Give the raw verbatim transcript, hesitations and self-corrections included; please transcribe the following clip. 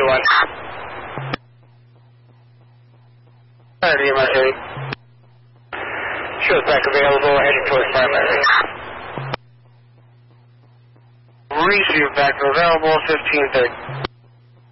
one. Alright, E M S eight. Shows back available, heading towards primary. Receive back available, fifteen thirty.